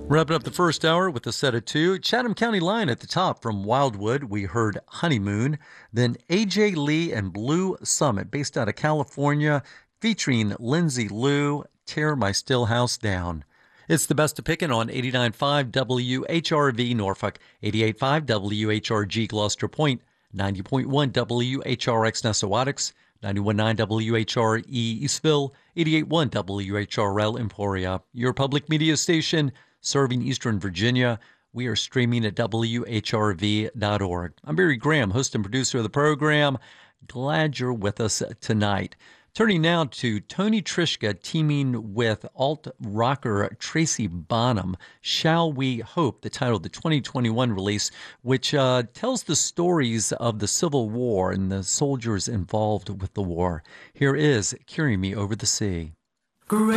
Wrapping up the first hour with a set of two. Chatham County Line at the top from Wildwood. We heard Honeymoon. Then AJ Lee and Blue Summit, based out of California, featuring Lindsay Lou, Tear My Still House Down. It's the best of picking on 89.5 WHRV Norfolk, 88.5 WHRG Gloucester Point, 90.1 WHRX Nessawadox, 91.9 WHRE Eastville, 88.1 WHRL Emporia. Your public media station serving Eastern Virginia. We are streaming at WHRV.org. I'm Barry Graham, host and producer of the program. Glad you're with us tonight. Turning now to Tony Trischka teaming with alt rocker Tracy Bonham. Shall We Hope, the title of the 2021 release, which tells the stories of the Civil War and the soldiers involved with the war. Here is Carry Me Over the Sea.